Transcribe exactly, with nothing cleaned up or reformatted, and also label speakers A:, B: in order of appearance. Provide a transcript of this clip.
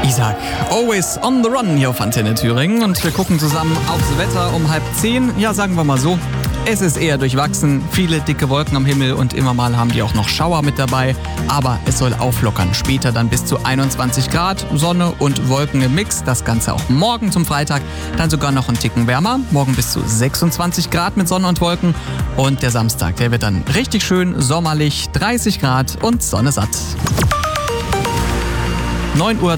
A: Isaac, always on the run hier auf Antenne Thüringen und wir gucken zusammen aufs Wetter um halb zehn. Ja, sagen wir mal so, es ist eher durchwachsen, viele dicke Wolken am Himmel und immer mal haben die auch noch Schauer mit dabei, aber es soll auflockern. Später dann bis zu einundzwanzig Grad, Sonne und Wolken im Mix, das Ganze auch morgen zum Freitag, dann sogar noch einen Ticken wärmer, morgen bis zu sechsundzwanzig Grad mit Sonne und Wolken und der Samstag, der wird dann richtig schön sommerlich, dreißig Grad und Sonne satt. neun Uhr